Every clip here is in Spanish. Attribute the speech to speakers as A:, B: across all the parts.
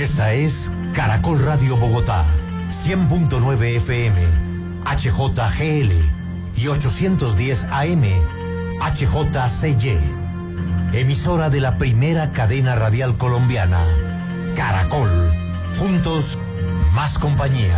A: Esta es Caracol Radio Bogotá, 100.9 FM, HJGL y 810 AM, HJCY. Emisora de la primera cadena radial colombiana, Caracol. Juntos, más compañía.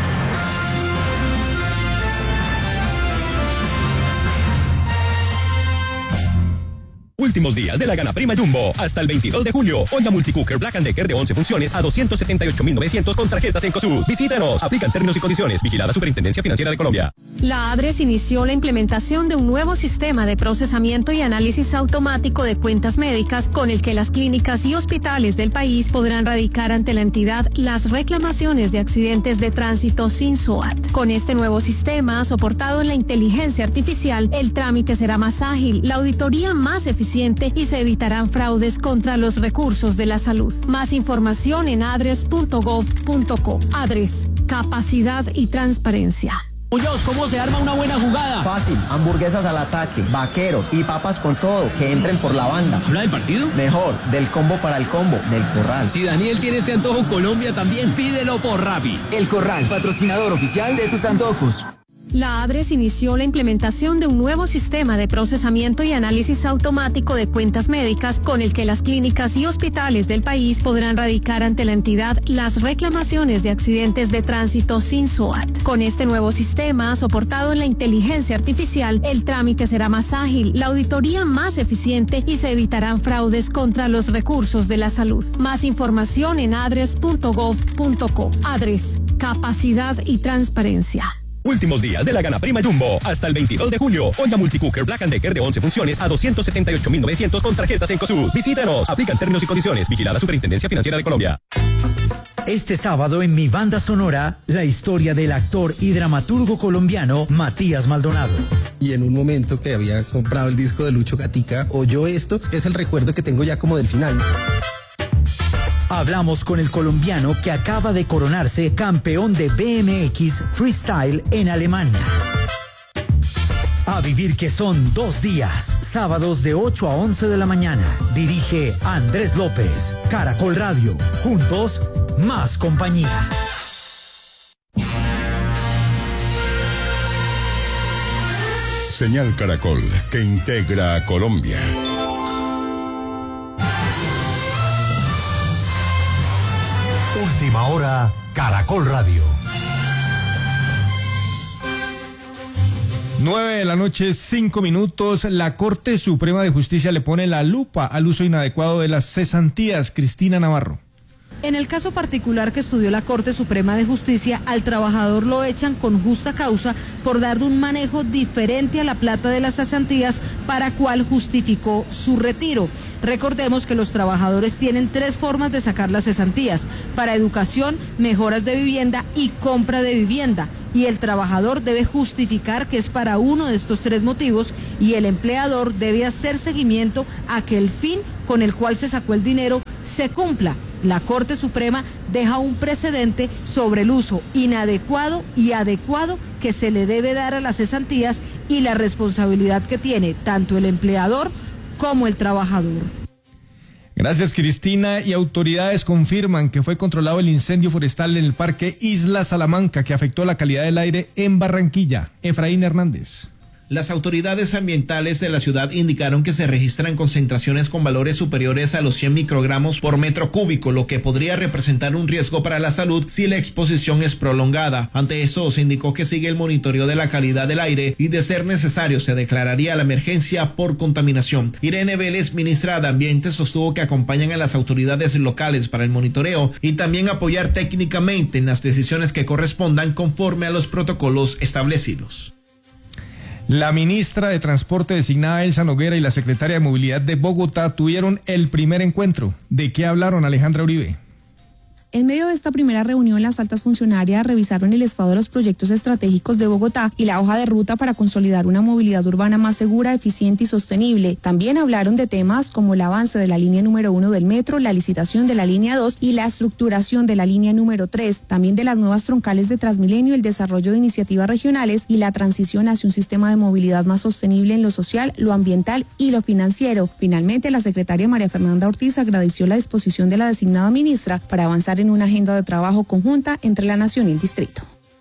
B: Últimos días de la Gana Prima Jumbo. Hasta el 22 de julio. Olla Multicooker Black & Decker de 11 funciones a 278.900 con tarjetas Cencosud. Visítanos. Aplican términos y condiciones. Vigilada Superintendencia Financiera de Colombia.
C: La ADRES inició la implementación de un nuevo sistema de procesamiento y análisis automático de cuentas médicas con el que las clínicas y hospitales del país podrán radicar ante la entidad las reclamaciones de accidentes de tránsito sin SOAT. Con este nuevo sistema, soportado en la inteligencia artificial, el trámite será más ágil, la auditoría más eficiente y se evitarán fraudes contra los recursos de la salud. Más información en adres.gov.co. ADRES, capacidad y transparencia.
D: Muñoz, ¿cómo se arma una buena jugada?
E: Fácil, hamburguesas al ataque, vaqueros y papas con todo, que entren por la banda.
D: ¿Habla del partido?
E: Mejor, del combo para el combo, del Corral.
D: Si Daniel tiene este antojo, Colombia también, pídelo por Rappi.
F: El Corral, patrocinador oficial de tus antojos.
C: La ADRES inició la implementación de un nuevo sistema de procesamiento y análisis automático de cuentas médicas con el que las clínicas y hospitales del país podrán radicar ante la entidad las reclamaciones de accidentes de tránsito sin SOAT. Con este nuevo sistema, soportado en la inteligencia artificial, el trámite será más ágil, la auditoría más eficiente y se evitarán fraudes contra los recursos de la salud. Más información en adres.gov.co. ADRES, capacidad y transparencia.
B: Últimos días de la Gana Prima Jumbo. Hasta el 22 de julio. Olla Multicooker Black & Decker de 11 funciones a 278.900 con tarjetas Cencosud. Visítanos. Aplican términos y condiciones. Vigilada Superintendencia Financiera de Colombia.
G: Este sábado en mi banda sonora, la historia del actor y dramaturgo colombiano Matías Maldonado.
H: Y en un momento que había comprado el disco de Lucho Gatica, oyó esto, es el recuerdo que tengo ya como del final.
G: Hablamos con el colombiano que acaba de coronarse campeón de BMX Freestyle en Alemania. A vivir que son 2 días, sábados de 8 a 11 de la mañana. Dirige Andrés López, Caracol Radio. Juntos, más compañía.
I: Señal Caracol, que integra a Colombia.
A: Última hora, Caracol Radio.
J: 9 de la noche, 5 minutos. La Corte Suprema de Justicia le pone la lupa al uso inadecuado de las cesantías. Cristina Navarro.
K: En el caso particular que estudió la Corte Suprema de Justicia, al trabajador lo echan con justa causa por dar un manejo diferente a la plata de las cesantías para cual justificó su retiro. Recordemos que los trabajadores tienen 3 formas de sacar las cesantías: para educación, mejoras de vivienda y compra de vivienda. Y el trabajador debe justificar que es para uno de estos 3 motivos y el empleador debe hacer seguimiento a que el fin con el cual se sacó el dinero se cumpla. La Corte Suprema deja un precedente sobre el uso inadecuado y adecuado que se le debe dar a las cesantías y la responsabilidad que tiene tanto el empleador como el trabajador.
J: Gracias, Cristina. Y autoridades confirman que fue controlado el incendio forestal en el Parque Isla Salamanca que afectó la calidad del aire en Barranquilla. Efraín Hernández.
L: Las autoridades ambientales de la ciudad indicaron que se registran concentraciones con valores superiores a los 100 microgramos por metro cúbico, lo que podría representar un riesgo para la salud si la exposición es prolongada. Ante eso, se indicó que sigue el monitoreo de la calidad del aire y, de ser necesario, se declararía la emergencia por contaminación. Irene Vélez, ministra de Ambiente, sostuvo que acompañan a las autoridades locales para el monitoreo y también apoyar técnicamente en las decisiones que correspondan conforme a los protocolos establecidos.
J: La ministra de Transporte designada Elsa Noguera y la secretaria de Movilidad de Bogotá tuvieron el primer encuentro. ¿De qué hablaron, Alejandra Uribe?
M: En medio de esta primera reunión, las altas funcionarias revisaron el estado de los proyectos estratégicos de Bogotá y la hoja de ruta para consolidar una movilidad urbana más segura, eficiente y sostenible. También hablaron de temas como el avance de la línea número 1 del metro, la licitación de la línea 2 y la estructuración de la línea número 3, también de las nuevas troncales de Transmilenio, el desarrollo de iniciativas regionales y la transición hacia un sistema de movilidad más sostenible en lo social, lo ambiental y lo financiero. Finalmente, la secretaria María Fernanda Ortiz agradeció la disposición de la designada ministra para avanzar en una agenda de trabajo conjunta entre la Nación y el distrito.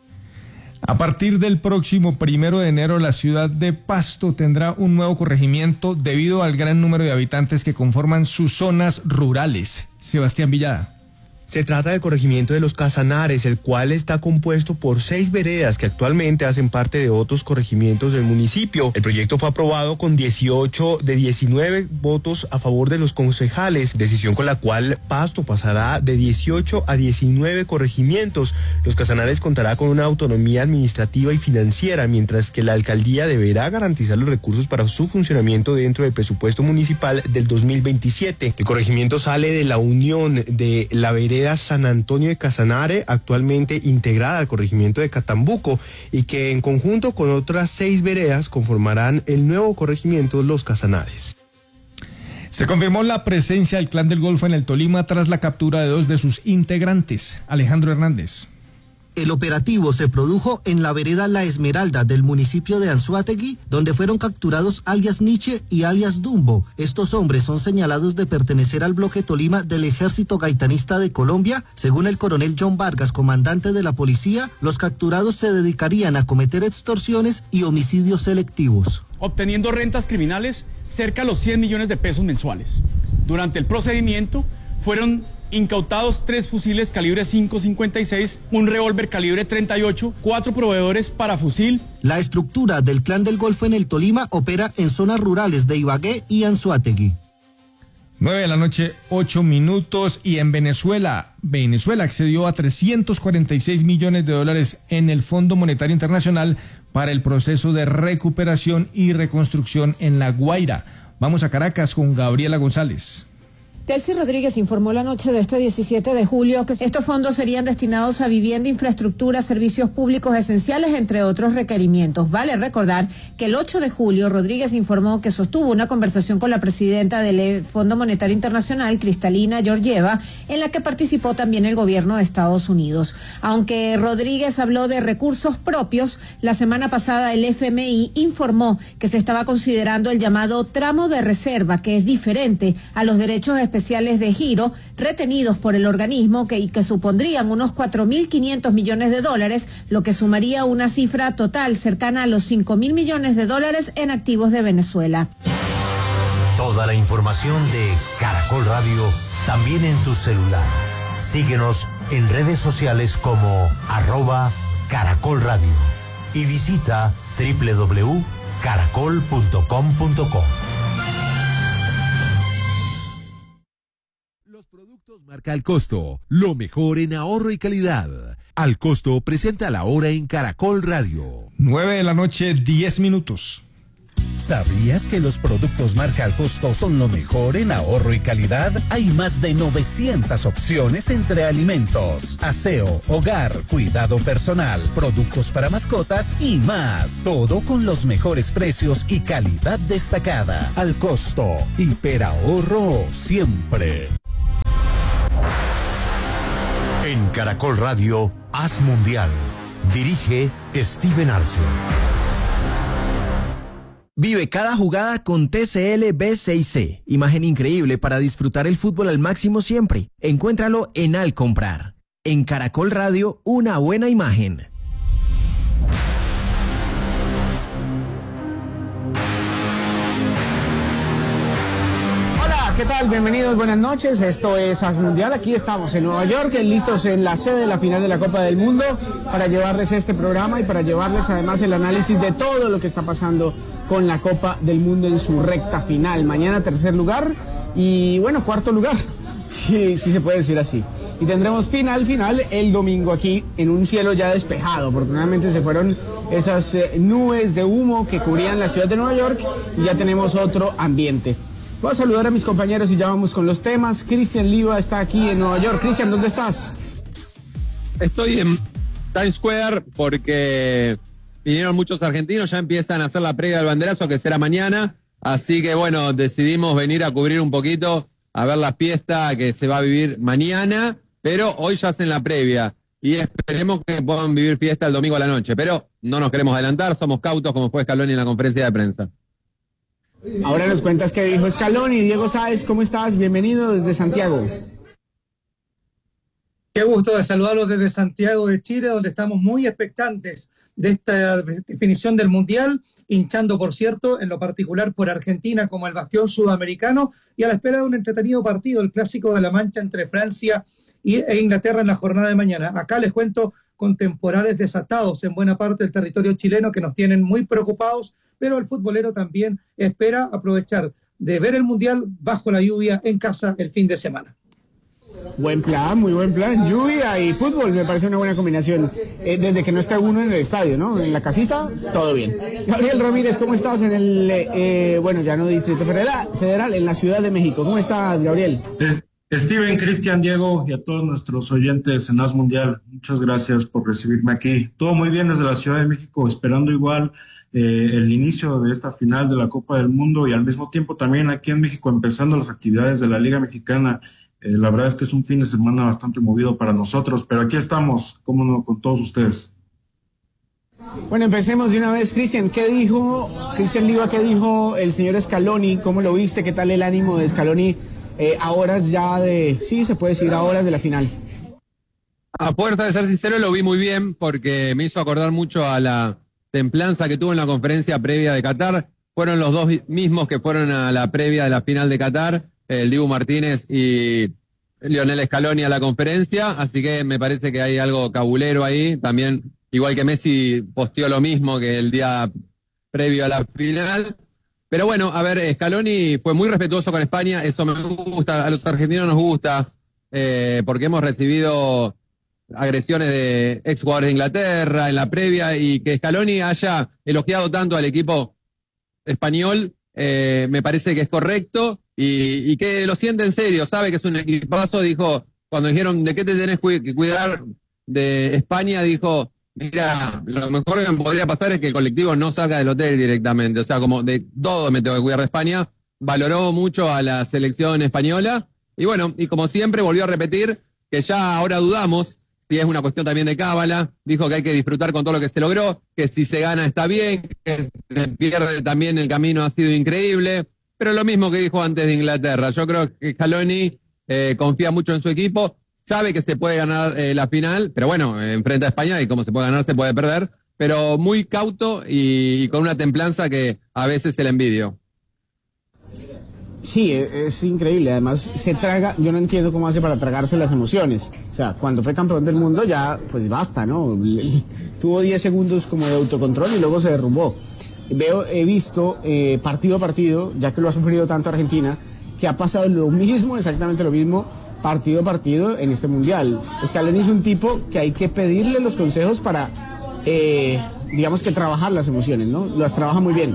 J: A partir del próximo 1 de enero, la ciudad de Pasto tendrá un nuevo corregimiento debido al gran número de habitantes que conforman sus zonas rurales. Sebastián Villada.
N: Se trata del corregimiento de Los Casanares, el cual está compuesto por 6 veredas que actualmente hacen parte de otros corregimientos del municipio. El proyecto fue aprobado con 18 de 19 votos a favor de los concejales, decisión con la cual Pasto pasará de 18 a 19 corregimientos. Los Casanares contará con una autonomía administrativa y financiera, mientras que la alcaldía deberá garantizar los recursos para su funcionamiento dentro del presupuesto municipal del 2027. El corregimiento sale de la unión de la vereda San Antonio de Casanare, actualmente integrada al corregimiento de Catambuco, y que en conjunto con otras 6 veredas conformarán el nuevo corregimiento Los Casanares.
J: Se confirmó la presencia del Clan del Golfo en el Tolima tras la captura de 2 de sus integrantes. Alejandro Hernández.
O: El operativo se produjo en la vereda La Esmeralda del municipio de Anzoátegui, donde fueron capturados alias Nietzsche y alias Dumbo. Estos hombres son señalados de pertenecer al bloque Tolima del Ejército Gaitanista de Colombia. Según el coronel John Vargas, comandante de la policía, los capturados se dedicarían a cometer extorsiones y homicidios selectivos,
P: obteniendo rentas criminales cerca a los 100 millones de pesos mensuales. Durante el procedimiento fueron incautados 3 fusiles calibre .556, un revólver calibre .38, 4 proveedores para fusil.
O: La estructura del Clan del Golfo en el Tolima opera en zonas rurales de Ibagué y Anzoátegui.
J: 9:08 p.m. y en Venezuela accedió a $346 millones en el Fondo Monetario Internacional para el proceso de recuperación y reconstrucción en La Guaira. Vamos a Caracas con Gabriela González.
C: Delcy Rodríguez informó la noche de este 17 de julio que estos fondos serían destinados a vivienda, infraestructura, servicios públicos esenciales, entre otros requerimientos. Vale recordar que el 8 de julio Rodríguez informó que sostuvo una conversación con la presidenta del Fondo Monetario Internacional, Kristalina Georgieva, en la que participó también el gobierno de Estados Unidos. Aunque Rodríguez habló de recursos propios, la semana pasada el FMI informó que se estaba considerando el llamado tramo de reserva, que es diferente a los derechos especiales de giro retenidos por el organismo que supondrían unos 4.500 millones de dólares, lo que sumaría una cifra total cercana a los 5.000 millones de dólares en activos de Venezuela.
A: Toda la información de Caracol Radio también en tu celular. Síguenos en redes sociales como @Caracol Radio y visita www.caracol.com.co.
Q: Marca el costo, lo mejor en ahorro y calidad. Al costo presenta la hora en Caracol Radio.
J: 9:10 p.m.
R: ¿Sabías que los productos marca al costo son lo mejor en ahorro y calidad? Hay más de 900 opciones entre alimentos, aseo, hogar, cuidado personal, productos para mascotas y más. Todo con los mejores precios y calidad destacada. Al costo, hiperahorro siempre.
A: En Caracol Radio, Haz Mundial. Dirige Steven Arce.
S: Vive cada jugada con TCL B6C. Imagen increíble para disfrutar el fútbol al máximo siempre. Encuéntralo en Al Comprar. En Caracol Radio, una buena imagen.
T: ¿Qué tal? Bienvenidos, buenas noches. Esto es Haz Mundial. Aquí estamos en Nueva York, listos en la sede de la final de la Copa del Mundo para llevarles este programa y para llevarles además el análisis de todo lo que está pasando con la Copa del Mundo en su recta final. Mañana 3er lugar y bueno, 4º lugar, sí se puede decir así. Y tendremos final el domingo aquí en un cielo ya despejado. Afortunadamente se fueron esas nubes de humo que cubrían la ciudad de Nueva York y ya tenemos otro ambiente. Voy a saludar a mis compañeros y ya vamos con los temas. Cristian Liva está aquí en Nueva York. Cristian, ¿dónde estás?
U: Estoy en Times Square porque vinieron muchos argentinos, ya empiezan a hacer la previa del banderazo, que será mañana, así que bueno, decidimos venir a cubrir un poquito, a ver la fiesta que se va a vivir mañana, pero hoy ya hacen la previa, y esperemos que puedan vivir fiesta el domingo a la noche, pero no nos queremos adelantar, somos cautos como fue Scaloni en la conferencia de prensa.
T: Ahora nos cuentas qué dijo Scaloni. Diego Sáez, ¿cómo estás? Bienvenido desde Santiago.
V: Qué gusto de saludarlos desde Santiago de Chile, donde estamos muy expectantes de esta definición del Mundial, hinchando, por cierto, en lo particular por Argentina como el bastión sudamericano, y a la espera de un entretenido partido, el Clásico de la Mancha entre Francia e Inglaterra en la jornada de mañana. Acá les cuento con temporales desatados en buena parte del territorio chileno que nos tienen muy preocupados, pero el futbolero también espera aprovechar de ver el Mundial bajo la lluvia en casa el fin de semana.
T: Buen plan, muy buen plan. Lluvia y fútbol me parece una buena combinación. Desde que no está uno en el estadio, ¿no? En la casita, todo bien. Gabriel Ramírez, ¿cómo estás en el, bueno, ya no Distrito Federal, en la Ciudad de México? ¿Cómo estás, Gabriel?
W: Steven, Cristian, Diego y a todos nuestros oyentes en AS Mundial, muchas gracias por recibirme aquí. Todo muy bien desde la Ciudad de México, esperando igual el inicio de esta final de la Copa del Mundo y al mismo tiempo también aquí en México empezando las actividades de la Liga Mexicana. La verdad es que es un fin de semana bastante movido para nosotros, pero aquí estamos, cómo no, con todos ustedes.
T: Bueno, empecemos de una vez. Cristian Liva, ¿qué dijo el señor Scaloni? ¿Cómo lo viste? ¿Qué tal el ánimo de Scaloni a horas ya de, sí, se puede decir a horas de la final?
U: A fuerza de ser sincero, lo vi muy bien porque me hizo acordar mucho a la templanza que tuvo en la conferencia previa de Qatar. Fueron los dos mismos que fueron a la previa de la final de Qatar, el Dibu Martínez y Lionel Scaloni a la conferencia, así que me parece que hay algo cabulero ahí, también igual que Messi posteó lo mismo que el día previo a la final, pero bueno, a ver, Scaloni fue muy respetuoso con España, eso me gusta, a los argentinos nos gusta, porque hemos recibido agresiones de exjugadores de Inglaterra en la previa, y que Scaloni haya elogiado tanto al equipo español, me parece que es correcto, y que lo siente en serio, sabe que es un equipazo. Dijo, cuando dijeron de qué te tenés que cuidar de España, dijo, mira, lo mejor que me podría pasar es que el colectivo no salga del hotel directamente, o sea, como de todo me tengo que cuidar de España. Valoró mucho a la selección española, y bueno, y como siempre volvió a repetir que ya ahora dudamos si es una cuestión también de cábala. Dijo que hay que disfrutar con todo lo que se logró, que si se gana está bien, que se pierde también el camino ha sido increíble, pero lo mismo que dijo antes de Inglaterra. Yo creo que Scaloni confía mucho en su equipo, sabe que se puede ganar la final, pero bueno, enfrenta a España y como se puede ganar se puede perder, pero muy cauto y con una templanza que a veces se le envidio.
T: Sí, es increíble, además se traga, yo no entiendo cómo hace para tragarse las emociones, o sea, cuando fue campeón del mundo ya, pues basta, ¿no? Tuvo 10 segundos como de autocontrol y luego se derrumbó. He visto partido a partido, ya que lo ha sufrido tanto Argentina, que ha pasado lo mismo, exactamente lo mismo, partido a partido en este Mundial. Scaloni es un tipo que hay que pedirle los consejos para, digamos que trabajar las emociones, ¿no? Las trabaja muy bien.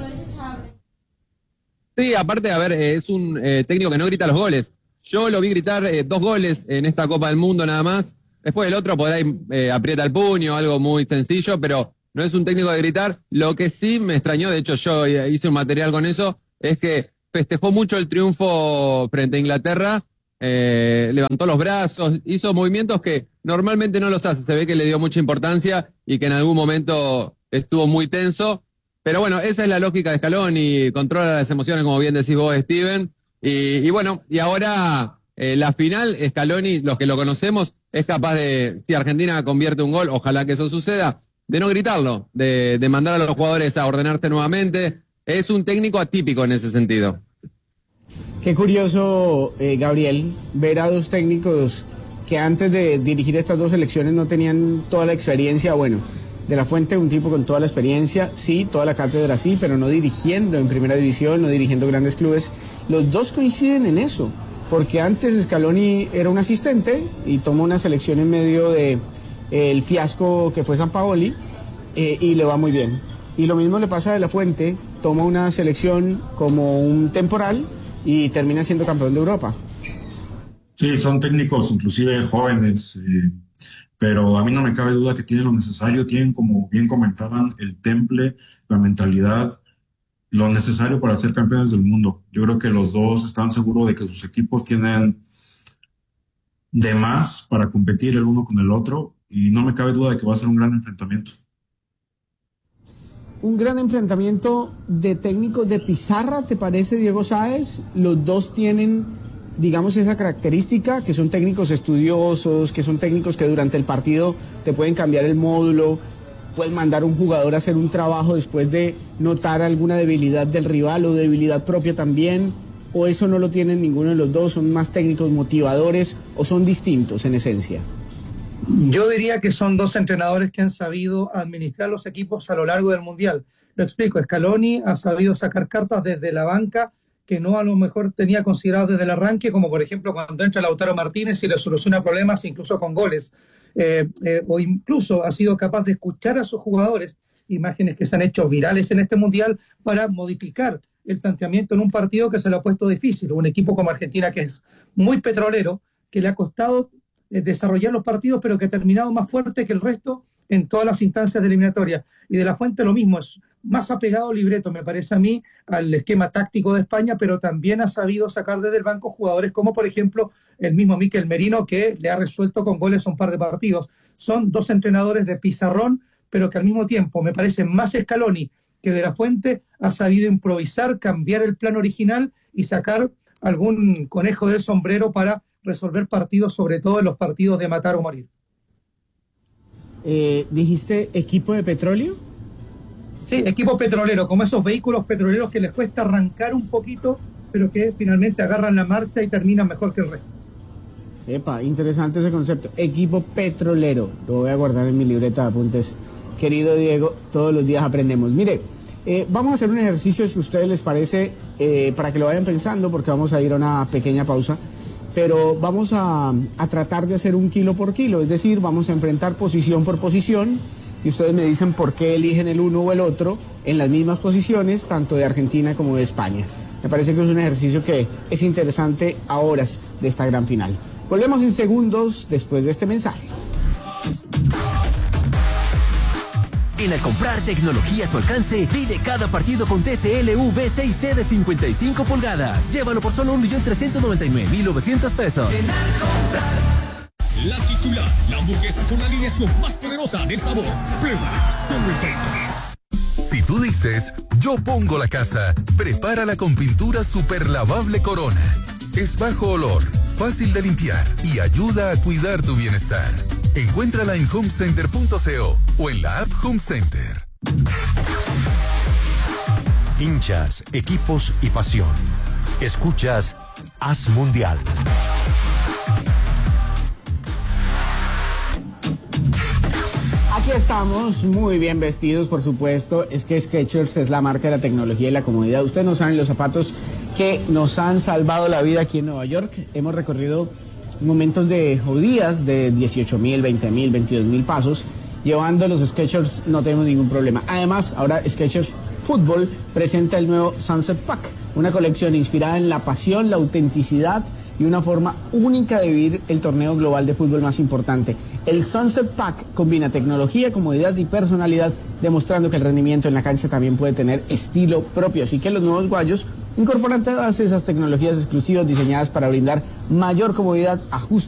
U: Sí, aparte, a ver, es un técnico que no grita los goles. Yo lo vi gritar 2 goles en esta Copa del Mundo nada más. Después el otro por ahí aprieta el puño, algo muy sencillo, pero no es un técnico de gritar. Lo que sí me extrañó, de hecho yo hice un material con eso, es que festejó mucho el triunfo frente a Inglaterra, levantó los brazos, hizo movimientos que normalmente no los hace. Se ve que le dio mucha importancia y que en algún momento estuvo muy tenso. Pero bueno, esa es la lógica de Scaloni, controla las emociones, como bien decís vos, Steven. Y bueno, y ahora la final, Scaloni, los que lo conocemos, es capaz de, si Argentina convierte un gol, ojalá que eso suceda, de no gritarlo, de mandar a los jugadores a ordenarse nuevamente. Es un técnico atípico en ese sentido.
T: Qué curioso, Gabriel, ver a dos técnicos que antes de dirigir estas dos selecciones no tenían toda la experiencia. Bueno, De la Fuente, un tipo con toda la experiencia, sí, toda la cátedra, sí, pero no dirigiendo en primera división, no dirigiendo grandes clubes. Los dos coinciden en eso, porque antes Scaloni era un asistente y tomó una selección en medio de el fiasco que fue Sampaoli, y le va muy bien. Y lo mismo le pasa a De la Fuente, toma una selección como un temporal y termina siendo campeón de Europa.
W: Sí, son técnicos inclusive jóvenes, pero a mí no me cabe duda que tienen lo necesario, tienen, como bien comentaban, el temple, la mentalidad, lo necesario para ser campeones del mundo. Yo creo que los dos están seguros de que sus equipos tienen de más para competir el uno con el otro y no me cabe duda de que va a ser un gran enfrentamiento.
T: Un gran enfrentamiento de técnicos de pizarra, ¿te parece, Diego Sáez? Los dos tienen, digamos, esa característica, que son técnicos estudiosos, que son técnicos que durante el partido te pueden cambiar el módulo, pueden mandar a un jugador a hacer un trabajo después de notar alguna debilidad del rival o debilidad propia también, o eso no lo tienen ninguno de los dos, son más técnicos motivadores o son distintos en esencia.
V: Yo diría que son dos entrenadores que han sabido administrar los equipos a lo largo del Mundial. Lo explico, Scaloni ha sabido sacar cartas desde la banca que no a lo mejor tenía considerado desde el arranque, como por ejemplo cuando entra Lautaro Martínez y le soluciona problemas incluso con goles. O incluso ha sido capaz de escuchar a sus jugadores, imágenes que se han hecho virales en este Mundial, para modificar el planteamiento en un partido que se lo ha puesto difícil. Un equipo como Argentina que es muy petrolero, que le ha costado desarrollar los partidos, pero que ha terminado más fuerte que el resto en todas las instancias de eliminatoria. Y de la Fuente lo mismo, es más apegado al libreto, me parece a mí, al esquema táctico de España, pero también ha sabido sacar desde el banco jugadores como, por ejemplo, el mismo Mikel Merino, que le ha resuelto con goles un par de partidos. Son dos entrenadores de pizarrón, pero que al mismo tiempo me parece más Scaloni que de la Fuente ha sabido improvisar, cambiar el plan original y sacar algún conejo del sombrero para resolver partidos, sobre todo en los partidos de matar o morir.
T: ¿Dijiste equipo de petróleo?
V: Sí, equipo petrolero, como esos vehículos petroleros que les cuesta arrancar un poquito, pero que finalmente agarran la marcha y terminan mejor que el resto.
T: Epa, interesante ese concepto. Equipo petrolero. Lo voy a guardar en mi libreta de apuntes. Querido Diego, todos los días aprendemos. Mire, vamos a hacer un ejercicio, si a ustedes les parece, para que lo vayan pensando, porque vamos a ir a una pequeña pausa. Pero vamos a tratar de hacer un kilo por kilo, es decir, vamos a enfrentar posición por posición y ustedes me dicen por qué eligen el uno o el otro en las mismas posiciones, tanto de Argentina como de España. Me parece que es un ejercicio que es interesante a horas de esta gran final. Volvemos en segundos después de este mensaje.
D: En Al comprar tecnología a tu alcance, pide cada partido con TCL V6C de 55 pulgadas. Llévalo por solo 1.399.900 pesos.
B: En Al comprar. La titular, la hamburguesa con la alineación más poderosa del sabor. Prueba solo el resto.
E: Si tú dices, yo pongo la casa, prepárala con pintura super lavable Corona. Es bajo olor, fácil de limpiar y ayuda a cuidar tu bienestar. Encuéntrala en homecenter.co o en la app Home Center.
A: Hinchas, equipos y pasión. Escuchas Haz Mundial.
T: Aquí estamos, muy bien vestidos, por supuesto. Es que Skechers es la marca de la tecnología y la comodidad. Ustedes no saben los zapatos que nos han salvado la vida aquí en Nueva York. Hemos recorrido momentos o días de 18.000, 20.000, 22.000 pasos. Llevando los Skechers no tenemos ningún problema. Además, ahora Skechers Fútbol presenta el nuevo Sunset Pack, una colección inspirada en la pasión, la autenticidad y una forma única de vivir el torneo global de fútbol más importante. El Sunset Pack combina tecnología, comodidad y personalidad, demostrando que el rendimiento en la cancha también puede tener estilo propio. Así que los nuevos guayos incorporan todas esas tecnologías exclusivas diseñadas para brindar mayor comodidad, ajuste